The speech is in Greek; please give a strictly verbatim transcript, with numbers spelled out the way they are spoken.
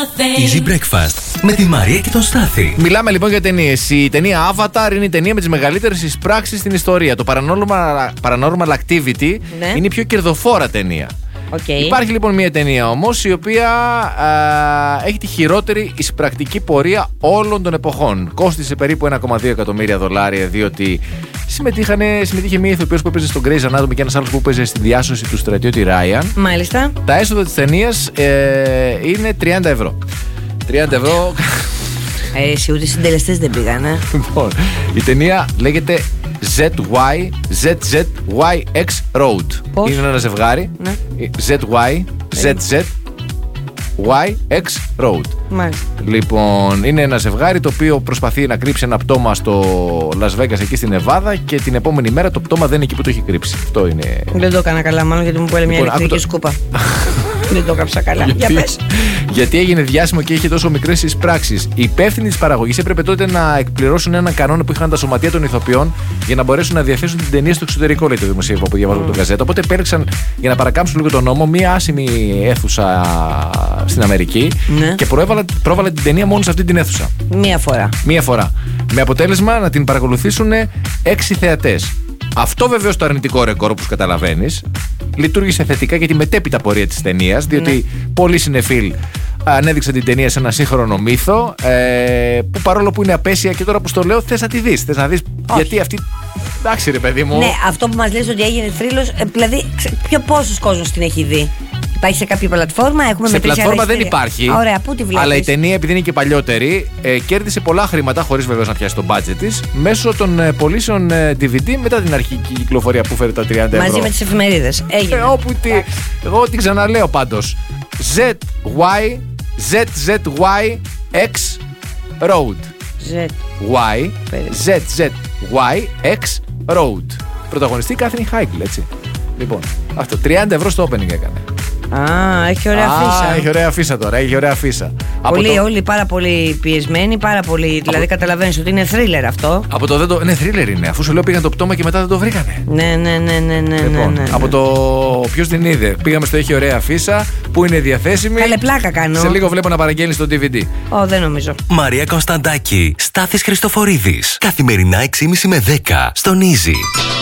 Easy Breakfast με τη Μαρία και τον Στάθη. Μιλάμε λοιπόν για ταινίες. Η ταινία Avatar είναι η ταινία με τις μεγαλύτερες εισπράξεις στην ιστορία. Το Paranormal, Paranormal Activity ναι. είναι η πιο κερδοφόρα ταινία. Okay. Υπάρχει λοιπόν μια ταινία όμως η οποία α, έχει τη χειρότερη εισπρακτική πορεία όλων των εποχών. Κόστισε περίπου ένα κόμμα δύο εκατομμύρια δολάρια, διότι συμμετείχε μια ηθοποιός που έπαιζε στον Grey's Anatomy και ένας άλλος που έπαιζε στη διάσωση του στρατιώτη Ryan. Μάλιστα. Τα έσοδα της ταινίας ε, είναι τριάντα ευρώ. τριάντα ευρώ. Ε, εσύ ούτε συντελεστές δεν πήγανε. Λοιπόν, η ταινία λέγεται ζετ γουάι ζετ ζετ γουάι εξ Road. Πώς? Είναι ένα ζευγάρι. Ναι. ζετ γουάι ζετ ζετ γουάι εξ Road. Μάλιστα. Λοιπόν, είναι ένα ζευγάρι το οποίο προσπαθεί να κρύψει ένα πτώμα στο Las Vegas εκεί στην Νεβάδα και την επόμενη μέρα το πτώμα δεν είναι εκεί που το έχει κρύψει. Αυτό είναι. Δεν το έκανα καλά, μάλλον γιατί μου πέλε μια Λοιπόν, ηλεκτρική άκου το... σκούπα. Δεν το έκαψα καλά. Γιατί, Για πες. γιατί έγινε διάσημο και είχε τόσο μικρές εισπράξεις. Οι υπεύθυνοι της παραγωγής έπρεπε τότε να εκπληρώσουν έναν κανόνα που είχαν τα σωματεία των ηθοποιών για να μπορέσουν να διαθέσουν την ταινία στο εξωτερικό, λέει το δημοσίευμα που διαβάζω mm. τον Gazette. Οπότε επέλεξαν για να παρακάμψουν λίγο τον νόμο μία άσημη αίθουσα στην Αμερική ναι. και πρόβαλε την ταινία μόνο σε αυτή την αίθουσα. Μία φορά. Μία φορά. Με αποτέλεσμα να την παρακολουθήσουν έξι θεατές. Αυτό βεβαίως το αρνητικό ρεκόρ, όπως καταλαβαίνεις, λειτουργήσε θετικά για τη μετέπειτα πορεία της ταινίας, διότι ναι. πολλοί συνεφίλ ανέδειξαν την ταινία σε ένα σύγχρονο μύθο, ε, που παρόλο που είναι απέσια και τώρα που στο λέω, θες να τη δεις. Θες να δεις γιατί αυτή. Εντάξει, ρε παιδί μου. Ναι, αυτό που μας λες ότι έγινε θρύλος, δηλαδή, ποιο πόσος κόσμος την έχει δει. Υπάρχει σε κάποια πλατφόρμα, έχουμε σε πλατφόρμα δεν υπάρχει. Ωραία, πού τη βλέπεις? Αλλά η ταινία, επειδή είναι και παλιότερη, ε, κέρδισε πολλά χρήματα, χωρίς βεβαίως να πιάσει το budget της, μέσω των ε, πωλήσεων ε, ντι βι ντι μετά την αρχική κυκλοφορία που φέρει τα τριάντα ευρώ. Μαζί με τις εφημερίδες. Έγινε. Ε, όπου τη, εγώ την ξαναλέω πάντως. ζετ γουάι ζετ ζετ γουάι εξ Road. Y ζετ ζετ γουάι εξ Road. Πρωταγωνιστή Κάθριν Χάιγκλ, έτσι. Λοιπόν, αυτό. τριάντα ευρώ στο opening έκανε. Α, έχει ωραία φύσα. Α, έχει ωραία φύσα τώρα, έχει ωραία φύσα. Πολύ, το... όλοι πάρα πολύ πιεσμένοι, πάρα πολύ. Από... Δηλαδή, καταλαβαίνεις ότι είναι θρίλερ αυτό. Από το δεν το. Ναι, θρίλερ είναι. Αφού σου λέω πήγαν το πτώμα και μετά δεν το βρήκανε. Ναι, ναι, ναι, ναι, ναι. Λοιπόν, ναι, ναι. από το. Ποιος την είδε. Πήγαμε στο έχει ωραία φύσα, που είναι διαθέσιμη. Καλέ πλάκα κάνω. Σε λίγο βλέπω να παραγγέλνει στο ντι βι ντι. Ω, δεν νομίζω. Μαρία Κωνσταντάκη, Στάθης Χριστοφορίδης. Καθημερινά έξι και μισή με δέκα στον Easy.